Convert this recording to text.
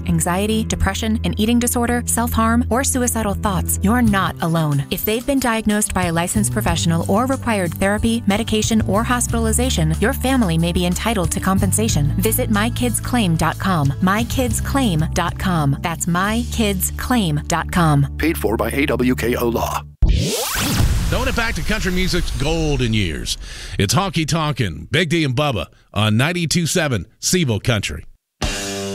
anxiety, depression, an eating disorder, self-harm, or suicidal thoughts, you're not alone. If they've been diagnosed by a licensed professional or required therapy, medication, or hospitalization, your family may be entitled to compensation. Visit mykidsclaim.com. mykidsclaim.com. That's mykidsclaim.com. Paid for by AWKO Law. Throwing it back to country music's golden years. It's Honky Tonkin', Big D and Bubba on 92.7 Seville Country.